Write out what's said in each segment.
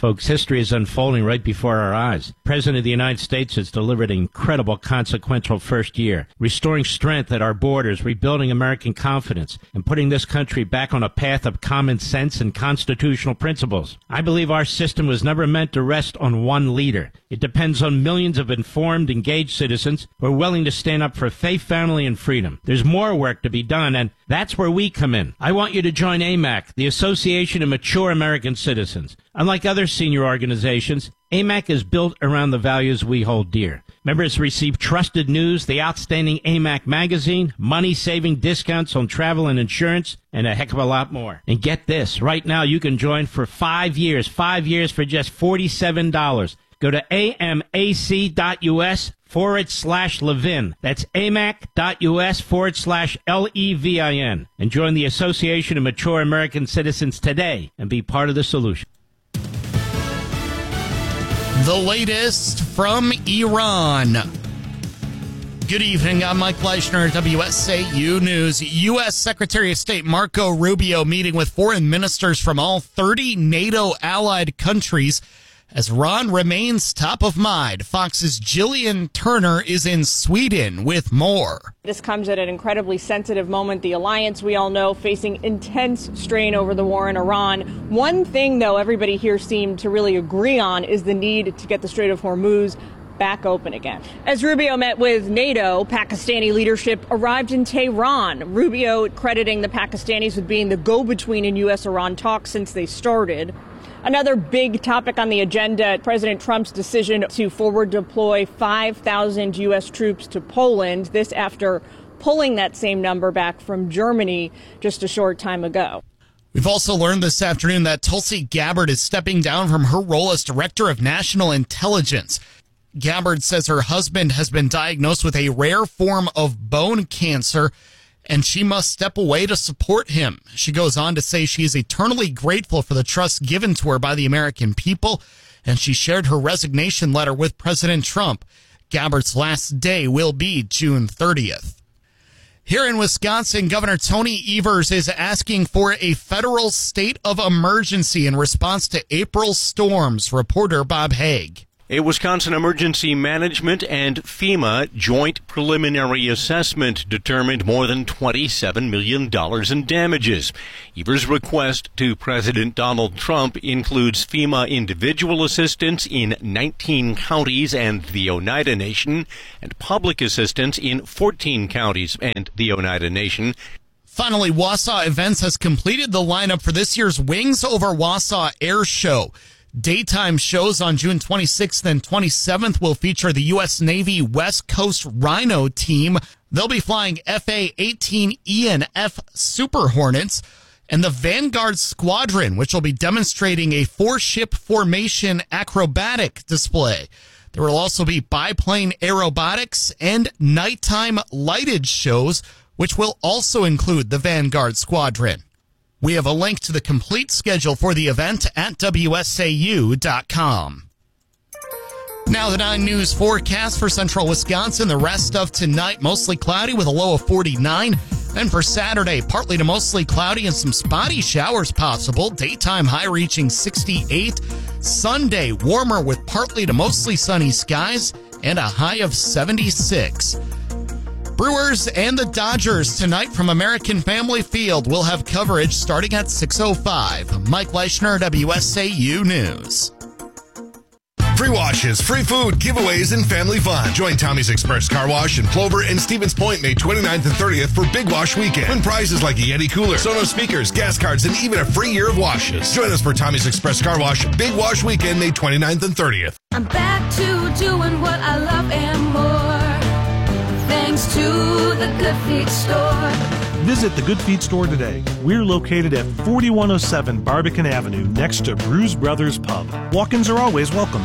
Folks, history is unfolding right before our eyes. The President of the United States has delivered an incredible, consequential first year, restoring strength at our borders, rebuilding American confidence, and putting this country back on a path of common sense and constitutional principles. I believe our system was never meant to rest on one leader. It depends on millions of informed, engaged citizens who are willing to stand up for faith, family, and freedom. There's more work to be done, and that's where we come in. I want you to join AMAC, the Association of Mature American Citizens. Unlike other senior organizations, AMAC is built around the values we hold dear. Members receive trusted news, the outstanding AMAC magazine, money-saving discounts on travel and insurance, and a heck of a lot more. And get this, right now you can join for 5 years for just $47. Go to amac.us/Levin. That's amac.us/LEVIN. And join the Association of Mature American Citizens today and be part of the solution. The latest from Iran. Good evening, I'm Mike Leishner, WSAU News. U.S. Secretary of State Marco Rubio meeting with foreign ministers from all 30 NATO-allied countries as Iran remains top of mind. Fox's Jillian Turner is in Sweden with more. This comes at an incredibly sensitive moment. The alliance, we all know, facing intense strain over the war in Iran. One thing, though, everybody here seemed to really agree on is the need to get the Strait of Hormuz back open again. As Rubio met with NATO, Pakistani leadership arrived in Tehran. Rubio crediting the Pakistanis with being the go-between in U.S.-Iran talks since they started. Another big topic on the agenda, President Trump's decision to forward deploy 5,000 U.S. troops to Poland, this after pulling that same number back from Germany just a short time ago. We've also learned this afternoon that Tulsi Gabbard is stepping down from her role as Director of National Intelligence. Gabbard says her husband has been diagnosed with a rare form of bone cancer, and she must step away to support him. She goes on to say she is eternally grateful for the trust given to her by the American people, and she shared her resignation letter with President Trump. Gabbard's last day will be June 30th. Here in Wisconsin, Governor Tony Evers is asking for a federal state of emergency in response to April storms. Reporter Bob Haig. A Wisconsin Emergency Management and FEMA joint preliminary assessment determined more than $27 million in damages. Evers' request to President Donald Trump includes FEMA individual assistance in 19 counties and the Oneida Nation, and public assistance in 14 counties and the Oneida Nation. Finally, Wausau Events has completed the lineup for this year's Wings Over Wausau Air Show. Daytime shows on June 26th and 27th will feature the U.S. Navy West Coast Rhino team. They'll be flying FA-18E and F Super Hornets, and the Vanguard Squadron, which will be demonstrating a 4-ship formation acrobatic display. There will also be biplane aerobatics and nighttime lighted shows, which will also include the Vanguard Squadron. We have a link to the complete schedule for the event at WSAU.com. Now the 9 News forecast for central Wisconsin. The rest of tonight, mostly cloudy with a low of 49. Then for Saturday, partly to mostly cloudy and some spotty showers possible. Daytime high reaching 68. Sunday, warmer with partly to mostly sunny skies and a high of 76. Brewers and the Dodgers tonight from American Family Field will have coverage starting at 6:05. Mike Leishner, WSAU News. Free washes, free food, giveaways, and family fun. Join Tommy's Express Car Wash in Plover and Stevens Point May 29th and 30th for Big Wash Weekend. Win prizes like a Yeti cooler, Sonos speakers, gas cards, and even a free year of washes. Join us for Tommy's Express Car Wash Big Wash Weekend May 29th and 30th. I'm back to doing what I love and more. Thanks to the Good Feet Store. Visit the Good Feet Store today. We're located at 4107 Barbican Avenue next to Bruise Brothers Pub. Walk-ins are always welcome.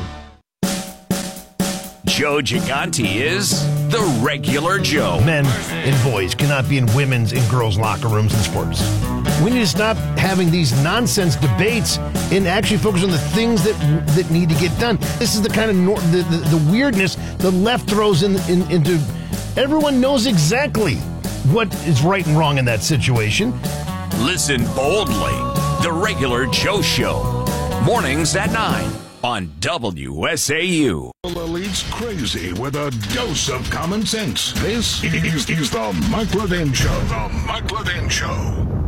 Joe Gigante is the regular Joe. Men and boys cannot be in women's and girls' locker rooms in sports. We need to stop having these nonsense debates and actually focus on the things that need to get done. This is the kind of the weirdness the left throws into. Everyone knows exactly what is right and wrong in that situation. Listen boldly. The regular Joe Show. Mornings at 9 on WSAU. Leads crazy with a dose of common sense. This is the Mike Levin Show. The Mike Levin Show.